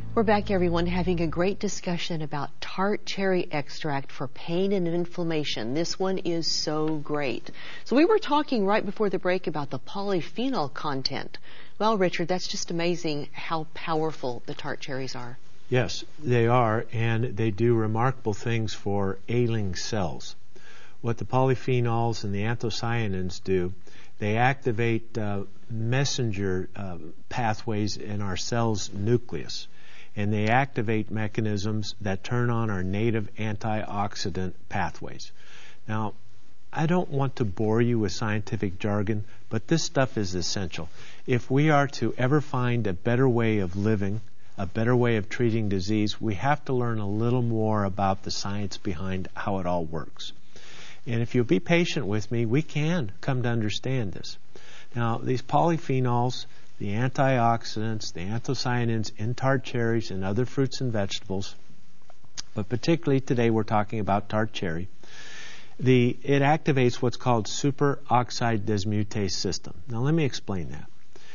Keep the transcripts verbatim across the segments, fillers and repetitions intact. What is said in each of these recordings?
We're back, everyone, having a great discussion about tart cherry extract for pain and inflammation. This one is so great. So we were talking right before the break about the polyphenol content. Well, Richard, that's just amazing how powerful the tart cherries are. Yes, they are, and they do remarkable things for ailing cells. What the polyphenols and the anthocyanins do, they activate uh, messenger uh, pathways in our cell's nucleus. And they activate mechanisms that turn on our native antioxidant pathways. Now, I don't want to bore you with scientific jargon, but this stuff is essential. If we are to ever find a better way of living, a better way of treating disease, we have to learn a little more about the science behind how it all works. And if you'll be patient with me, we can come to understand this. Now, these polyphenols, the antioxidants, the anthocyanins in tart cherries and other fruits and vegetables, but particularly today we're talking about tart cherry, the, it activates what's called superoxide dismutase system. Now let me explain that.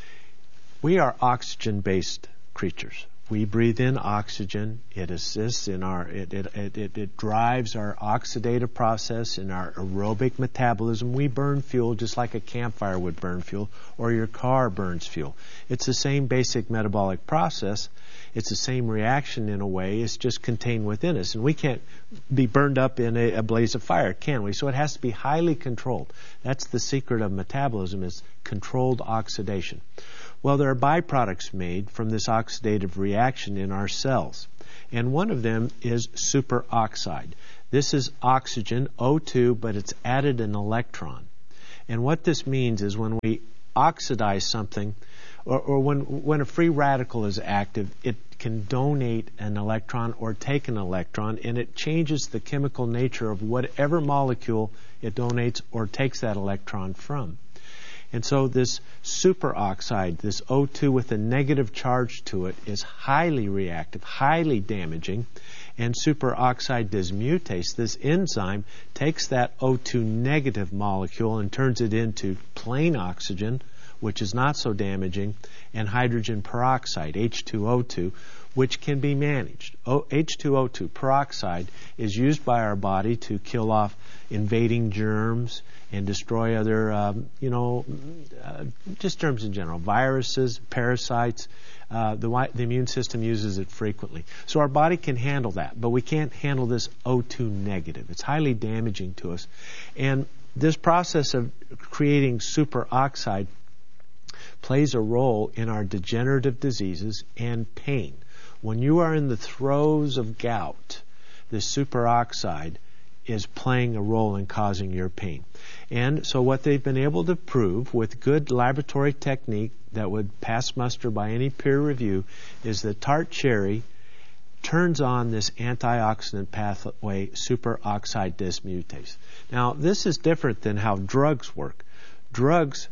We are oxygen-based creatures. We breathe in oxygen. It assists in our, it, it, it, it, it drives our oxidative process in our aerobic metabolism. We burn fuel just like a campfire would burn fuel or your car burns fuel. It's the same basic metabolic process. It's the same reaction in a way. It's just contained within us. And we can't be burned up in a, a blaze of fire, can we? So it has to be highly controlled. That's the secret of metabolism, is controlled oxidation. Well, there are byproducts made from this oxidative reaction in our cells, and one of them is superoxide. This is oxygen, O two, but it's added an electron. And what this means is when we oxidize something, or, or when, when a free radical is active, it can donate an electron or take an electron, and it changes the chemical nature of whatever molecule it donates or takes that electron from. And so this superoxide, this O two with a negative charge to it, is highly reactive, highly damaging. And superoxide dismutase, this enzyme, takes that O two negative molecule and turns it into plain oxygen, which is not so damaging, and hydrogen peroxide, H two O two, which can be managed. O- H two O two peroxide is used by our body to kill off invading germs and destroy other, um, you know, uh, just germs in general, viruses, parasites. Uh, the, the immune system uses it frequently. So our body can handle that, but we can't handle this O two negative. It's highly damaging to us. And this process of creating superoxide plays a role in our degenerative diseases and pain. When you are in the throes of gout, the superoxide is playing a role in causing your pain. And so what they've been able to prove with good laboratory technique that would pass muster by any peer review is that tart cherry turns on this antioxidant pathway, superoxide dismutase. Now, this is different than how drugs work. Drugs,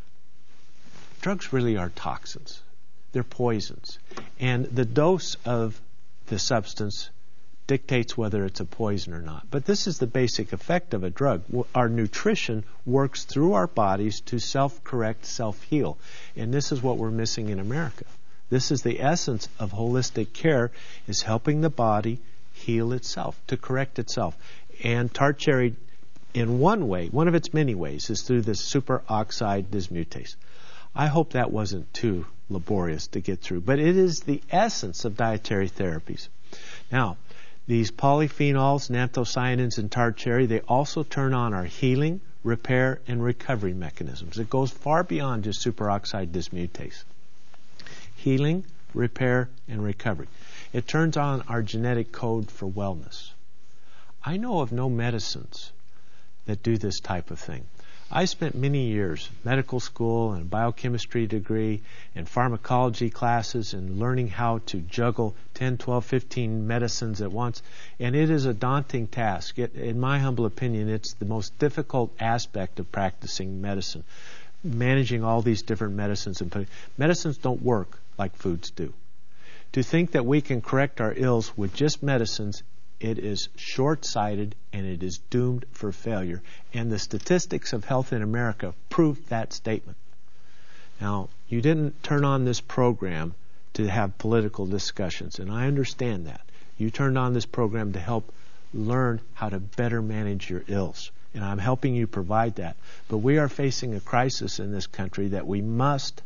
drugs really are toxins. They're poisons. And the dose of the substance dictates whether it's a poison or not. But this is the basic effect of a drug. Our nutrition works through our bodies to self-correct, self-heal. And this is what we're missing in America. This is the essence of holistic care, is helping the body heal itself, to correct itself. And tart cherry, in one way, one of its many ways, is through this superoxide dismutase. I hope that wasn't too laborious to get through, but it is the essence of dietary therapies. Now, these polyphenols and anthocyanins in tart cherry, they also turn on our healing, repair, and recovery mechanisms. It goes far beyond just superoxide dismutase. Healing, repair, and recovery. It turns on our genetic code for wellness. I know of no medicines that do this type of thing. I spent many years, medical school and biochemistry degree and pharmacology classes and learning how to juggle ten, twelve, fifteen medicines at once. And it is a daunting task. It, in my humble opinion, it's the most difficult aspect of practicing medicine, managing all these different medicines. And putting, medicines don't work like foods do. To think that we can correct our ills with just medicines, it is short-sighted and it is doomed for failure. And the statistics of health in America prove that statement. Now, you didn't turn on this program to have political discussions, and I understand that. You turned on this program to help learn how to better manage your ills, and I'm helping you provide that. But we are facing a crisis in this country that we must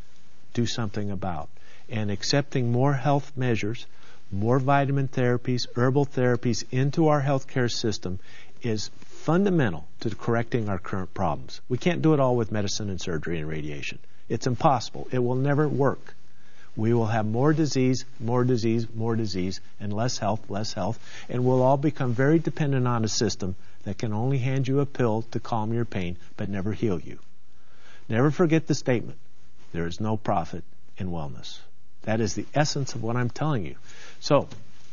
do something about. And accepting more health measures, more vitamin therapies, herbal therapies into our healthcare system is fundamental to correcting our current problems. We can't do it all with medicine and surgery and radiation. It's impossible. It will never work. We will have more disease, more disease, more disease, and less health, less health, and we'll all become very dependent on a system that can only hand you a pill to calm your pain, but never heal you. Never forget the statement, there is no profit in wellness. That is the essence of what I'm telling you. So,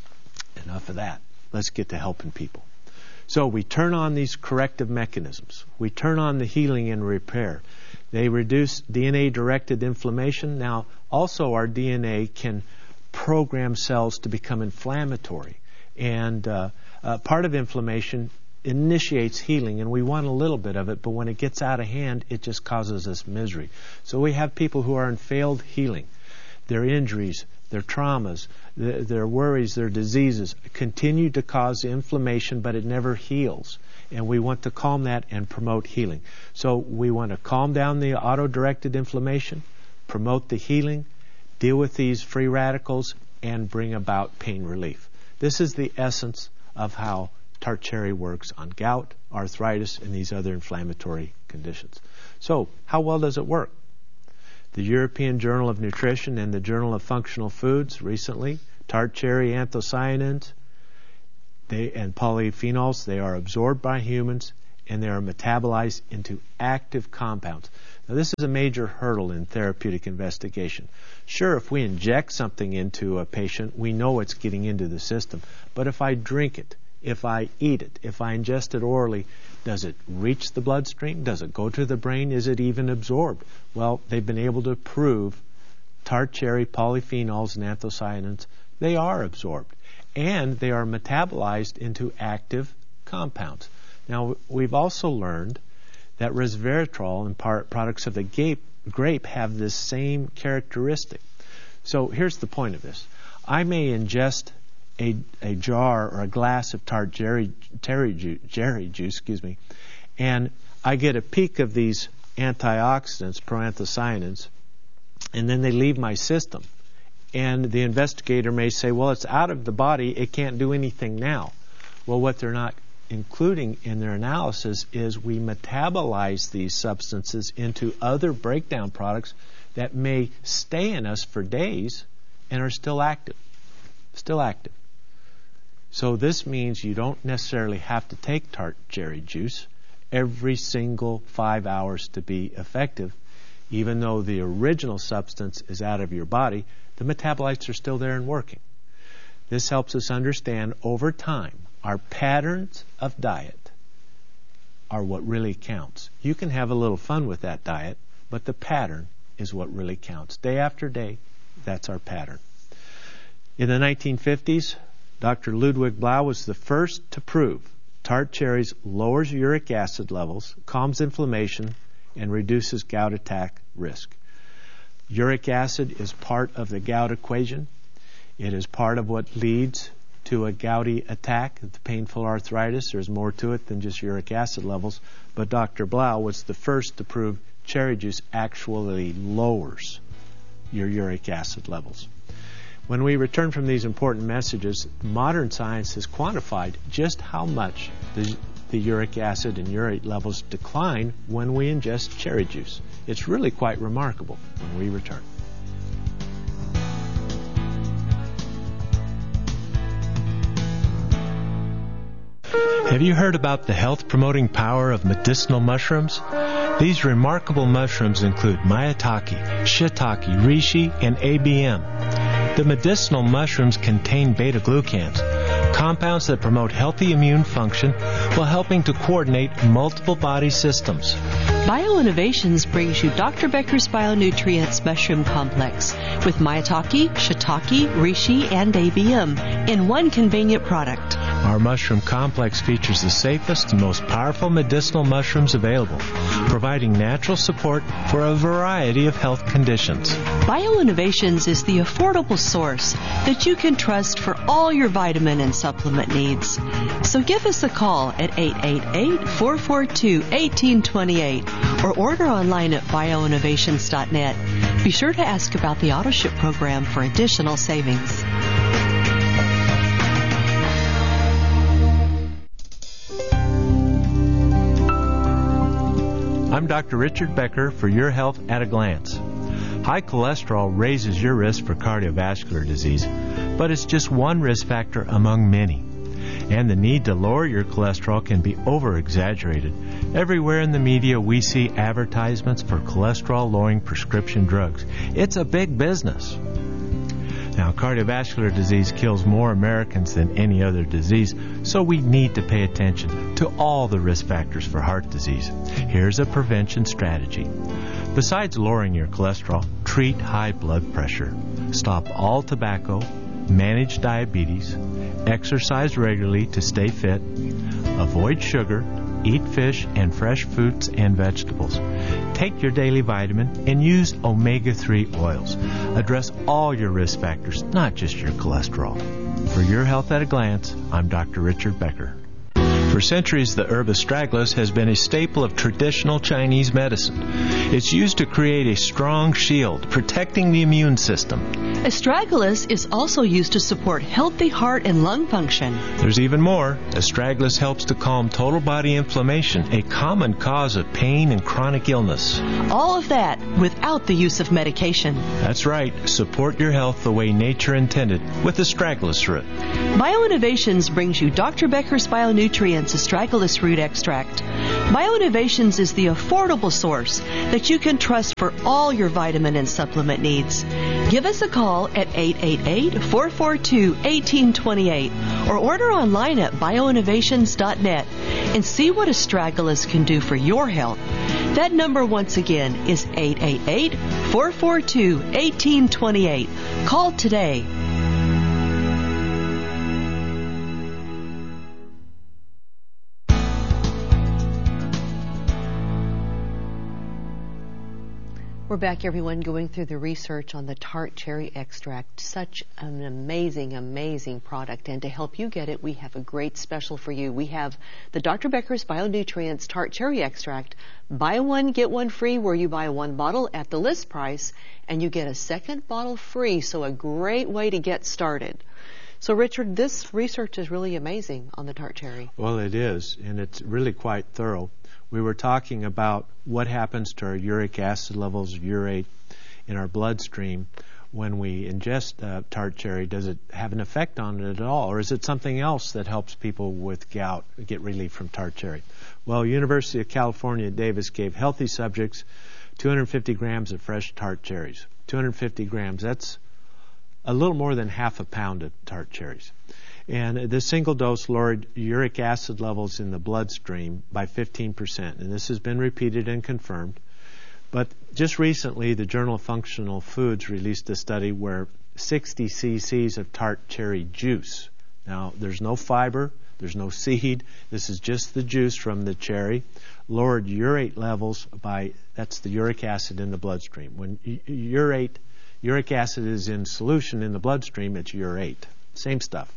enough of that. Let's get to helping people. So we turn on these corrective mechanisms. We turn on the healing and repair. They reduce D N A-directed inflammation. Now, also our D N A can program cells to become inflammatory. And uh, uh, part of inflammation initiates healing, and we want a little bit of it, but when it gets out of hand, it just causes us misery. So we have people who are in failed healing. Their injuries, their traumas, their, their worries, their diseases continue to cause inflammation, but it never heals. And we want to calm that and promote healing. So we want to calm down the auto-directed inflammation, promote the healing, deal with these free radicals, and bring about pain relief. This is the essence of how tart cherry works on gout, arthritis, and these other inflammatory conditions. So, how well does it work? The European Journal of Nutrition and the Journal of Functional Foods recently, tart cherry anthocyanins they, and polyphenols, they are absorbed by humans and they are metabolized into active compounds. Now, this is a major hurdle in therapeutic investigation. Sure, if we inject something into a patient, we know it's getting into the system. But if I drink it, if I eat it, if I ingest it orally, does it reach the bloodstream? Does it go to the brain? Is it even absorbed? Well, they've been able to prove tart cherry polyphenols and anthocyanins, they are absorbed. And they are metabolized into active compounds. Now, we've also learned that resveratrol and par- products of the grape, grape have this same characteristic. So here's the point of this. I may ingest a, a jar or a glass of tart cherry, cherry, ju- cherry juice, excuse me, and I get a peak of these antioxidants, proanthocyanins, and then they leave my system. And the investigator may say, well, it's out of the body, it can't do anything now. Well, what they're not including in their analysis is we metabolize these substances into other breakdown products that may stay in us for days and are still active. Still active. So this means you don't necessarily have to take tart cherry juice every single five hours to be effective. Even though the original substance is out of your body, the metabolites are still there and working. This helps us understand over time our patterns of diet are what really counts. You can have a little fun with that diet, but the pattern is what really counts. Day after day, that's our pattern. In the nineteen fifties, Doctor Ludwig Blau was the first to prove tart cherries lowers uric acid levels, calms inflammation, and reduces gout attack risk. Uric acid is part of the gout equation. It is part of what leads to a gouty attack, the painful arthritis. There's more to it than just uric acid levels. But Doctor Blau was the first to prove cherry juice actually lowers your uric acid levels. When we return from these important messages, modern science has quantified just how much the, the uric acid and urate levels decline when we ingest cherry juice. It's really quite remarkable when we return. Have you heard about the health-promoting power of medicinal mushrooms? These remarkable mushrooms include maitake, shiitake, reishi, and A B M. The medicinal mushrooms contain beta-glucans, compounds that promote healthy immune function while helping to coordinate multiple body systems. BioInnovations brings you Doctor Becker's Bionutrients Mushroom Complex with maitake, shiitake, reishi, and A B M in one convenient product. Our mushroom complex features the safest and most powerful medicinal mushrooms available, providing natural support for a variety of health conditions. BioInnovations is the affordable source that you can trust for all your vitamin and supplement needs. So give us a call at eight eight eight, four four two, one eight two eight or order online at bio innovations dot net. Be sure to ask about the AutoShip program for additional savings. I'm Doctor Richard Becker for Your Health at a Glance. High cholesterol raises your risk for cardiovascular disease, but it's just one risk factor among many. And the need to lower your cholesterol can be over-exaggerated. Everywhere in the media we see advertisements for cholesterol-lowering prescription drugs. It's a big business. Now, cardiovascular disease kills more Americans than any other disease, so we need to pay attention to all the risk factors for heart disease. Here's a prevention strategy. Besides lowering your cholesterol, treat high blood pressure. Stop all tobacco, manage diabetes, exercise regularly to stay fit, avoid sugar, eat fish and fresh fruits and vegetables. Take your daily vitamin and use omega three oils. Address all your risk factors, not just your cholesterol. For Your Health at a Glance, I'm Doctor Richard Becker. For centuries, the herb astragalus has been a staple of traditional Chinese medicine. It's used to create a strong shield, protecting the immune system. Astragalus is also used to support healthy heart and lung function. There's even more. Astragalus helps to calm total body inflammation, a common cause of pain and chronic illness. All of that without the use of medication. That's right. Support your health the way nature intended with astragalus root. BioInnovations brings you Doctor Becker's Bionutrients Astragalus Root Extract. BioInnovations is the affordable source that you can trust for all your vitamin and supplement needs. Give us a call at eight eight eight, four four two, one eight two eight or order online at bio innovations dot net and see what astragalus can do for your health. That number once again is eight eight eight, four four two, one eight two eight. Call today. We're back, everyone, going through the research on the tart cherry extract. Such an amazing, amazing product. And to help you get it, we have a great special for you. We have the Doctor Becker's Bionutrients Tart Cherry Extract. Buy one, get one free, where you buy one bottle at the list price, and you get a second bottle free. So a great way to get started. So, Richard, this research is really amazing on the tart cherry. Well, it is, and it's really quite thorough. We were talking about what happens to our uric acid levels, urate in our bloodstream when we ingest uh, tart cherry. Does it have an effect on it at all, or is it something else that helps people with gout get relief from tart cherry? Well, University of California at Davis gave healthy subjects two hundred fifty grams of fresh tart cherries. two hundred fifty grams, that's a little more than half a pound of tart cherries. And this single dose lowered uric acid levels in the bloodstream by fifteen percent. And this has been repeated and confirmed. But just recently, the Journal of Functional Foods released a study where sixty cc's of tart cherry juice. Now, there's no fiber, there's no seed. This is just the juice from the cherry. Lowered urate levels by, that's the uric acid in the bloodstream. When urate, uric acid is in solution in the bloodstream, it's urate. Same stuff.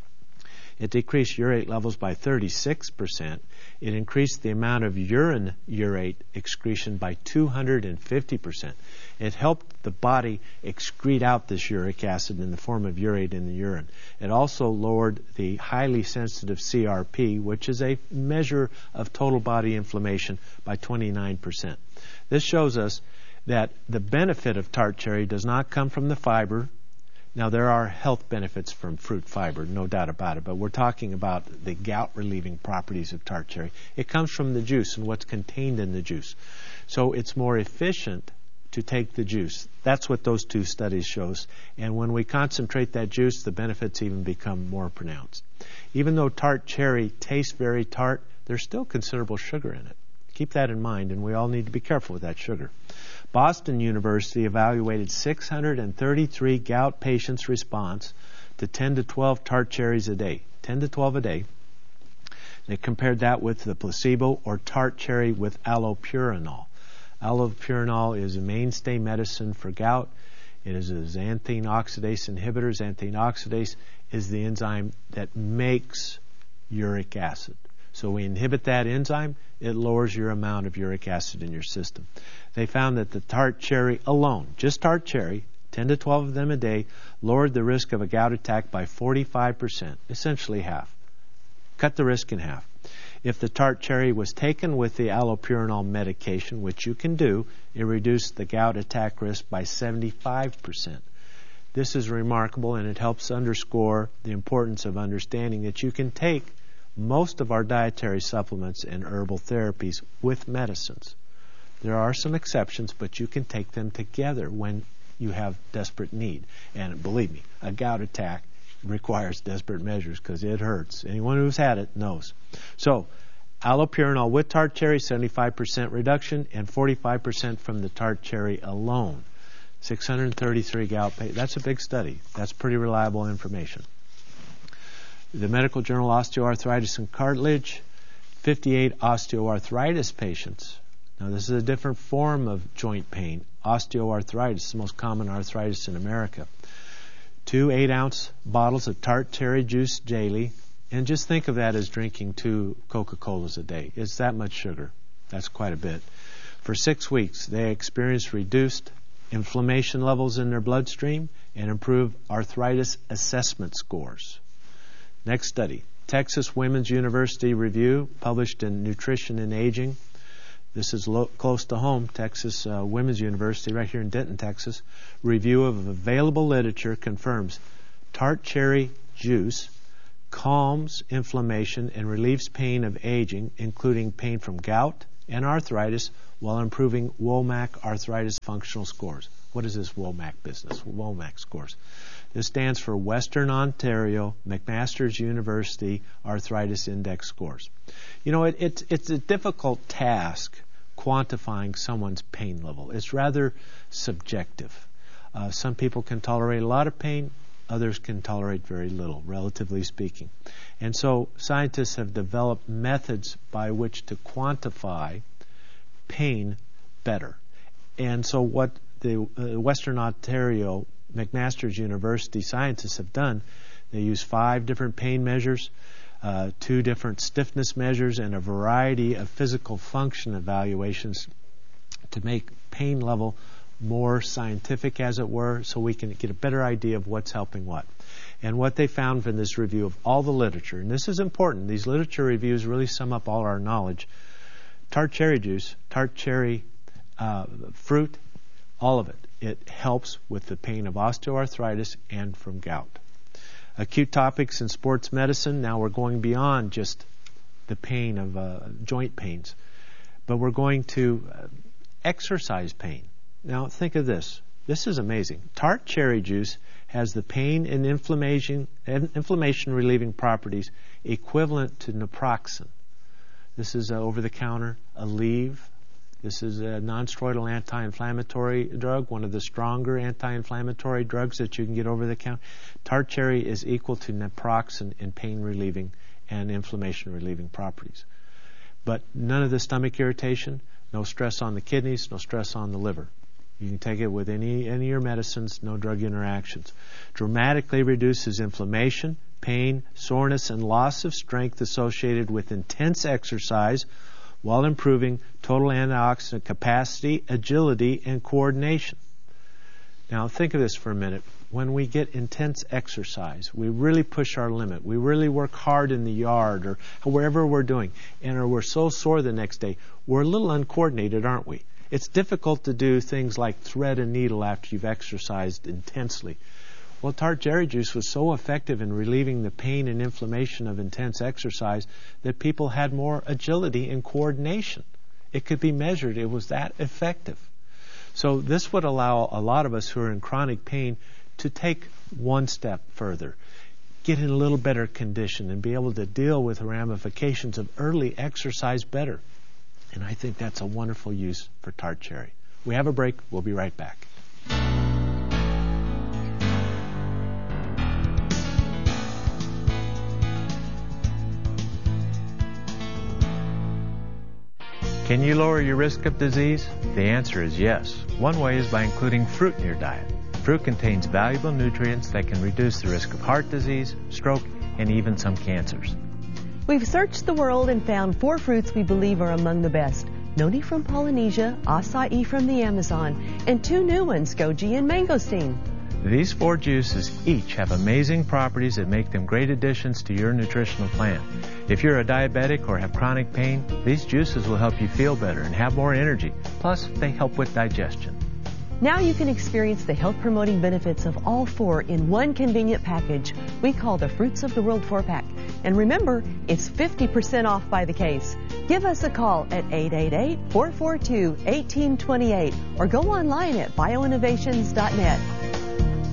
It decreased urate levels by thirty-six percent. It increased the amount of urine urate excretion by two hundred fifty percent. It helped the body excrete out this uric acid in the form of urate in the urine. It also lowered the highly sensitive C R P, which is a measure of total body inflammation, by twenty-nine percent. This shows us that the benefit of tart cherry does not come from the fiber. Now, there are health benefits from fruit fiber, no doubt about it, but we're talking about the gout-relieving properties of tart cherry. It comes from the juice and what's contained in the juice. So it's more efficient to take the juice. That's what those two studies shows. And when we concentrate that juice, the benefits even become more pronounced. Even though tart cherry tastes very tart, there's still considerable sugar in it. Keep that in mind, and we all need to be careful with that sugar. Boston University evaluated six hundred thirty-three gout patients' response to ten to twelve tart cherries a day. ten to twelve a day. They compared that with the placebo or tart cherry with allopurinol. Allopurinol is a mainstay medicine for gout. It is a xanthine oxidase inhibitor. Xanthine oxidase is the enzyme that makes uric acid. So we inhibit that enzyme, it lowers your amount of uric acid in your system. They found that the tart cherry alone, just tart cherry, ten to twelve of them a day, lowered the risk of a gout attack by forty-five percent, essentially half. Cut the risk in half. If the tart cherry was taken with the allopurinol medication, which you can do, it reduced the gout attack risk by seventy-five percent. This is remarkable, and it helps underscore the importance of understanding that you can take most of our dietary supplements and herbal therapies with medicines. There are some exceptions, but you can take them together when you have desperate need. And believe me, a gout attack requires desperate measures because it hurts. Anyone who's had it knows. So, allopurinol with tart cherry, seventy-five percent reduction, and forty-five percent from the tart cherry alone. six hundred thirty-three gout patients. That's a big study. That's pretty reliable information. The Medical Journal Osteoarthritis and Cartilage, fifty-eight osteoarthritis patients. Now, this is a different form of joint pain. Osteoarthritis, the most common arthritis in America. Two eight-ounce bottles of tart cherry juice daily, and just think of that as drinking two Coca-Colas a day. It's that much sugar. That's quite a bit. For six weeks, they experienced reduced inflammation levels in their bloodstream and improved arthritis assessment scores. Next study, Texas Women's University review published in Nutrition and Aging. This is lo- close to home, Texas uh, Women's University, right here in Denton, Texas. Review of available literature confirms tart cherry juice calms inflammation and relieves pain of aging, including pain from gout and arthritis, while improving WOMAC arthritis functional scores. What is this WOMAC business? WOMAC scores. This stands for Western Ontario McMaster's University Arthritis Index scores. You know, it, it, it's a difficult task quantifying someone's pain level. It's rather subjective. Uh, some people can tolerate a lot of pain. Others can tolerate very little, relatively speaking. And so scientists have developed methods by which to quantify pain better. And so what the uh, Western Ontario McMaster's University scientists have done, they use five different pain measures, uh, two different stiffness measures, and a variety of physical function evaluations to make pain level more scientific, as it were, so we can get a better idea of what's helping what. And what they found from this review of all the literature, and this is important, these literature reviews really sum up all our knowledge. Tart cherry juice, tart cherry uh, fruit, all of it. It helps with the pain of osteoarthritis and from gout. Acute topics in sports medicine. Now we're going beyond just the pain of uh, joint pains, but we're going to uh, exercise pain. Now think of this. This is amazing. Tart cherry juice has the pain and inflammation and inflammation relieving properties equivalent to naproxen. This is uh, over-the-counter Aleve. This is a non-steroidal anti-inflammatory drug, one of the stronger anti-inflammatory drugs that you can get over the counter. Tart cherry is equal to naproxen in pain-relieving and inflammation-relieving properties. But none of the stomach irritation, no stress on the kidneys, no stress on the liver. You can take it with any, any of your medicines, no drug interactions. Dramatically reduces inflammation, pain, soreness, and loss of strength associated with intense exercise, while improving total antioxidant capacity, agility, and coordination. Now think of this for a minute. When we get intense exercise, we really push our limit. We really work hard in the yard or wherever we're doing, and we're so sore the next day. We're a little uncoordinated, aren't we? It's difficult to do things like thread a needle after you've exercised intensely. Well, tart cherry juice was so effective in relieving the pain and inflammation of intense exercise that people had more agility and coordination. It could be measured. It was that effective. So this would allow a lot of us who are in chronic pain to take one step further, get in a little better condition, and be able to deal with the ramifications of early exercise better. And I think that's a wonderful use for tart cherry. We have a break. We'll be right back. Can you lower your risk of disease? The answer is yes. One way is by including fruit in your diet. Fruit contains valuable nutrients that can reduce the risk of heart disease, stroke, and even some cancers. We've searched the world and found four fruits we believe are among the best. Noni from Polynesia, acai from the Amazon, and two new ones, goji and mangosteen. These four juices each have amazing properties that make them great additions to your nutritional plan. If you're a diabetic or have chronic pain, these juices will help you feel better and have more energy. Plus, they help with digestion. Now you can experience the health-promoting benefits of all four in one convenient package we call the Fruits of the World four-pack. And remember, it's fifty percent off by the case. Give us a call at eight eight eight, four four two, one eight two eight or go online at bioinnovations dot net.